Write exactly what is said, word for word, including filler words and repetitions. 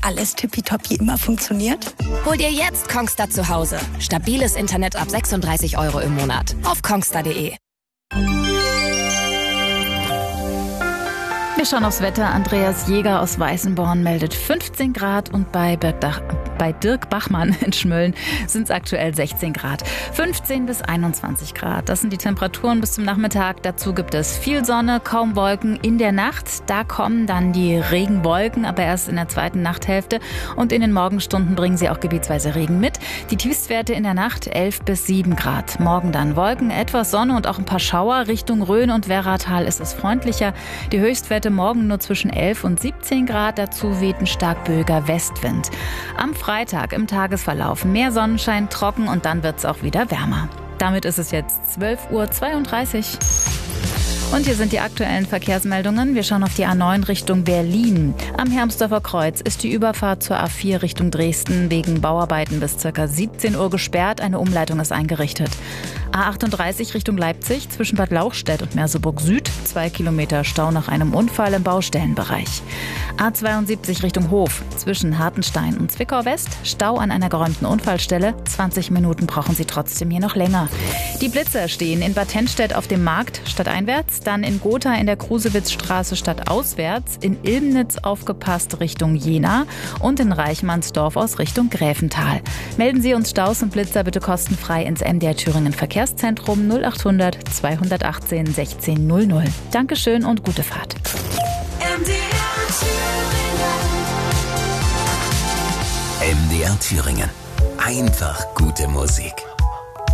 alles tippitoppi immer funktioniert? Hol dir jetzt Kongstar zu Hause. Stabiles Internet ab sechsunddreißig Euro im Monat. Auf kongstar punkt de. Wir schauen aufs Wetter. Andreas Jäger aus Weißenborn meldet fünfzehn Grad und bei, bei Dirk Bachmann in Schmölln sind es aktuell sechzehn Grad. fünfzehn bis einundzwanzig Grad. Das sind die Temperaturen bis zum Nachmittag. Dazu gibt es viel Sonne, kaum Wolken. In der Nacht, da kommen dann die Regenwolken, aber erst in der zweiten Nachthälfte. Und in den Morgenstunden bringen sie auch gebietsweise Regen mit. Die Tiefstwerte in der Nacht elf bis sieben Grad. Morgen dann Wolken, etwas Sonne und auch ein paar Schauer. Richtung Rhön und Werratal ist es freundlicher. Die Höchstwerte morgen nur zwischen elf und siebzehn Grad. Dazu weht ein stark böiger Westwind. Am Freitag im Tagesverlauf mehr Sonnenschein, trocken und dann wird es auch wieder wärmer. Damit ist es jetzt zwölf Uhr zweiunddreißig. Und hier sind die aktuellen Verkehrsmeldungen. Wir schauen auf die A neun Richtung Berlin. Am Hermsdorfer Kreuz ist die Überfahrt zur A vier Richtung Dresden wegen Bauarbeiten bis ca. siebzehn Uhr gesperrt. Eine Umleitung ist eingerichtet. A achtunddreißig Richtung Leipzig zwischen Bad Lauchstädt und Merseburg Süd. Zwei Kilometer Stau nach einem Unfall im Baustellenbereich. A zweiundsiebzig Richtung Hof zwischen Hartenstein und Zwickau West. Stau an einer geräumten Unfallstelle. zwanzig Minuten brauchen Sie trotzdem hier noch länger. Die Blitzer stehen in Bad Tennstedt auf dem Markt stadteinwärts. Dann in Gotha in der Krusewitzstraße stadtauswärts, in Ilmnitz aufgepasst Richtung Jena und in Reichmannsdorf aus Richtung Gräfental. Melden Sie uns Staus und Blitzer bitte kostenfrei ins M D R Thüringen Verkehrszentrum null acht hundert zweihundertachtzehn sechzehn null null. Dankeschön und gute Fahrt. M D R Thüringen. M D R Thüringen. Einfach gute Musik.